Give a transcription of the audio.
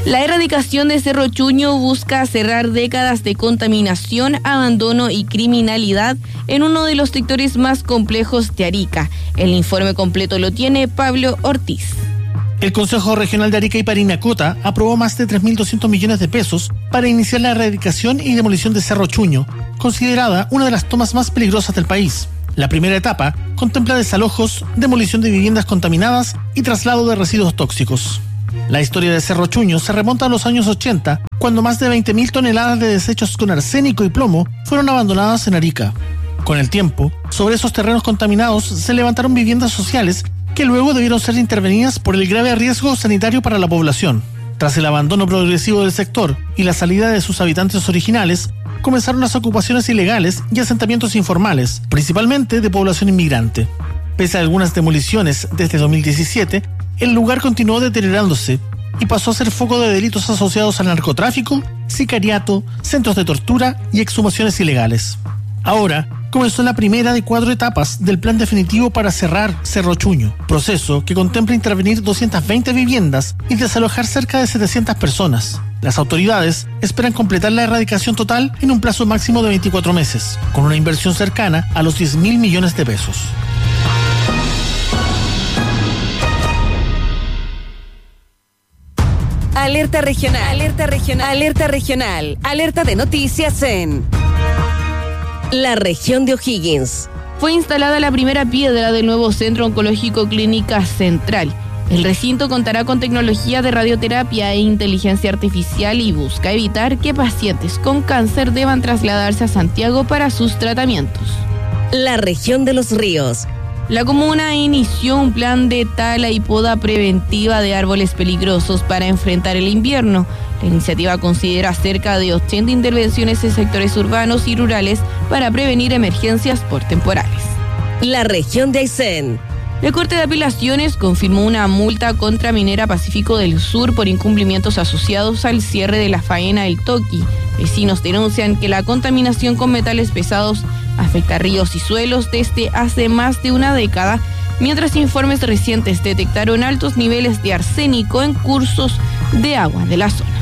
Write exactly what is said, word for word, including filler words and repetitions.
La erradicación de Cerro Chuño busca cerrar décadas de contaminación, abandono y criminalidad en uno de los sectores más complejos de Arica. El informe completo lo tiene Pablo Ortiz. El Consejo Regional de Arica y Parinacota aprobó más de tres mil doscientos millones de pesos para iniciar la erradicación y demolición de Cerro Chuño, considerada una de las tomas más peligrosas del país. La primera etapa contempla desalojos, demolición de viviendas contaminadas y traslado de residuos tóxicos. La historia de Cerro Chuño se remonta a los años ochenta, cuando más de veinte mil toneladas de desechos con arsénico y plomo fueron abandonadas en Arica. Con el tiempo, sobre esos terrenos contaminados se levantaron viviendas sociales que luego debieron ser intervenidas por el grave riesgo sanitario para la población. Tras el abandono progresivo del sector y la salida de sus habitantes originales, comenzaron las ocupaciones ilegales y asentamientos informales, principalmente de población inmigrante. Pese a algunas demoliciones desde dos mil diecisiete, el lugar continuó deteriorándose y pasó a ser foco de delitos asociados al narcotráfico, sicariato, centros de tortura y exhumaciones ilegales. Ahora comenzó la primera de cuatro etapas del plan definitivo para cerrar Cerro Chuño, proceso que contempla intervenir doscientas veinte viviendas y desalojar cerca de setecientas personas. Las autoridades esperan completar la erradicación total en un plazo máximo de veinticuatro meses, con una inversión cercana a los diez mil millones de pesos. Alerta regional, alerta regional, alerta regional, alerta de noticias en la región de O'Higgins. Fue instalada la primera piedra del nuevo Centro Oncológico Clínica Central. El recinto contará con tecnología de radioterapia e inteligencia artificial y busca evitar que pacientes con cáncer deban trasladarse a Santiago para sus tratamientos. La región de los ríos. La comuna inició un plan de tala y poda preventiva de árboles peligrosos para enfrentar el invierno. La iniciativa considera cerca de ochenta intervenciones en sectores urbanos y rurales para prevenir emergencias por temporales. La región de Aysén. La Corte de Apelaciones confirmó una multa contra Minera Pacífico del Sur por incumplimientos asociados al cierre de la faena El Toqui. Vecinos denuncian que la contaminación con metales pesados afecta ríos y suelos desde hace más de una década, mientras informes recientes detectaron altos niveles de arsénico en cursos de agua de la zona.